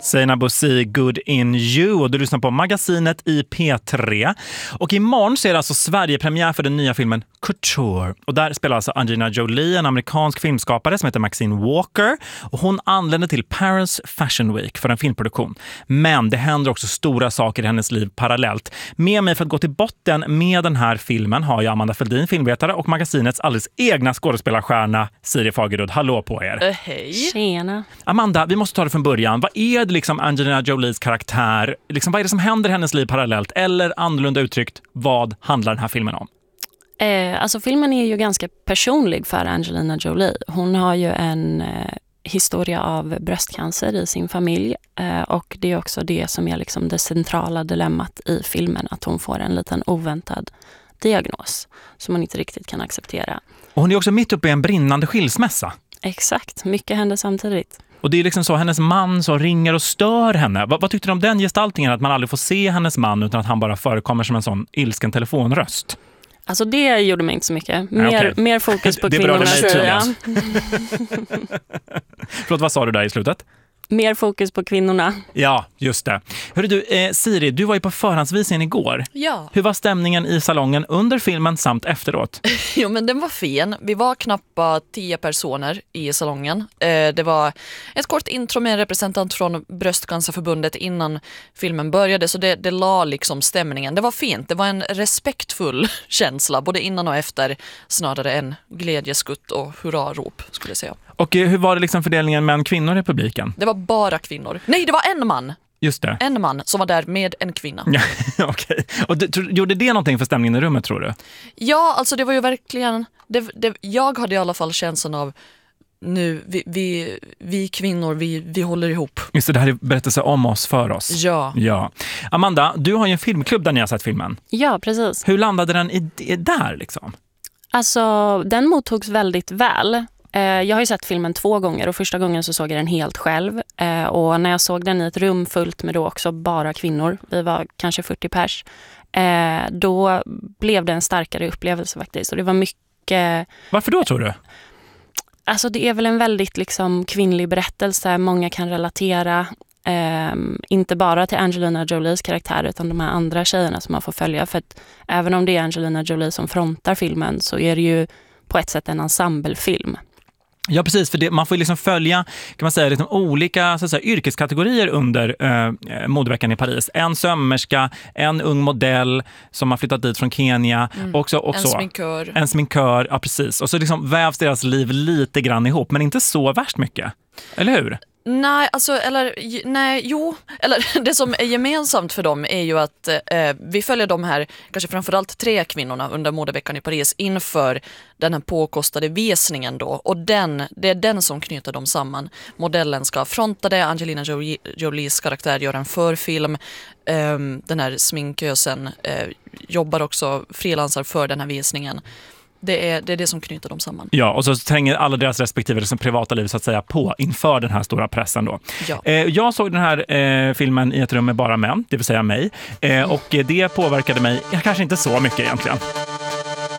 Seinabo Bosi, Good in You, och du lyssnar på Magasinet i P3. Och imorgon så är det alltså Sverige-premiär för den nya filmen Couture. Och där spelar alltså Angelina Jolie, en amerikansk filmskapare som heter Maxine Walker. Och hon anländer till Paris Fashion Week för en filmproduktion. Men det händer också stora saker i hennes liv parallellt. Med mig för att gå till botten med den här filmen har jag Amanda Feldin, filmvetare, och Magasinets alldeles egna skådespelarstjärna Siri Fagerud. Hallå på er. Hej. Tjena. Amanda, vi måste ta det från början. Vad är det liksom Angelina Jolies karaktär? Liksom, vad är det som händer i hennes liv parallellt? Eller annorlunda uttryckt, vad handlar den här filmen om? Alltså filmen är ju ganska personlig för Angelina Jolie. Hon har ju en historia av bröstcancer i sin familj. Och det är också det som är liksom det centrala dilemmat i filmen. Att hon får en liten oväntad diagnos som man inte riktigt kan acceptera. Och hon är också mitt uppe i en brinnande skilsmässa. Exakt, mycket händer samtidigt. Och det är liksom så, hennes man så ringer och stör henne. Vad tyckte du om den gestaltningen, att man aldrig får se hennes man utan att han bara förekommer som en sån ilsken telefonröst? Alltså det gjorde mig inte så mycket. Mer fokus på kvinnorna. Förlåt, vad sa du där i slutet? Mer fokus på kvinnorna. Ja, just det. Hörru du, Siri, du var ju på förhandsvisningen igår. Ja. Hur var stämningen i salongen under filmen samt efteråt? Jo, men den var fin. Vi var knappt 10 personer i salongen. Det var ett kort intro med en representant från Bröstcancerförbundet innan filmen började, så det la liksom stämningen. Det var fint. Det var en respektfull känsla, både innan och efter, snarare än glädjeskutt och hurrarop, skulle jag säga. Och hur var det liksom fördelningen mellan kvinnor i publiken? Det var bara kvinnor. Nej, det var en man. Just det. En man som var där med en kvinna. Ja, okej. Och gjorde det någonting för stämningen i rummet, tror du? Ja, alltså det var ju verkligen... jag hade i alla fall känslan av nu, vi kvinnor, vi håller ihop. Just det, det här är berättelse om oss, för oss. Ja. Amanda, du har ju en filmklubb där ni har sett filmen. Ja, precis. Hur landade den där liksom? Alltså, den mottogs väldigt väl. Jag har ju sett filmen 2 gånger och första gången så såg jag den helt själv. Och när jag såg den i ett rum fullt med då också bara kvinnor, vi var kanske 40 pers, då blev det en starkare upplevelse faktiskt. Och det var mycket... Varför då, tror du? Alltså det är väl en väldigt liksom kvinnlig berättelse. Många kan relatera, inte bara till Angelina Jolies karaktär utan de här andra tjejerna som man får följa. För att även om det är Angelina Jolie som frontar filmen så är det ju på ett sätt en ensemblefilm. Ja, precis, för man får liksom följa, kan man säga, liksom olika så att säga, yrkeskategorier under modeveckan i Paris. En sömmerska, en ung modell som har flyttat dit från Kenya. En sminkör, ja precis. Och så liksom vävs deras liv lite grann ihop, men inte så värst mycket. Eller hur? Nej, det som är gemensamt för dem är ju att vi följer de här, kanske framförallt 3 kvinnorna under modeveckan i Paris inför den här påkostade visningen då, och det är den som knyter dem samman. Modellen ska fronta det, Angelina Jolies karaktär gör en förfilm, den här sminkösen jobbar också, frilansar för den här visningen. Det är det som knyter dem samman. Ja, och så tränger alla deras respektive liksom privata liv så att säga på inför den här stora pressen då. Ja. Jag såg den här filmen i ett rum med bara män, det vill säga mig. Och det påverkade mig kanske inte så mycket egentligen.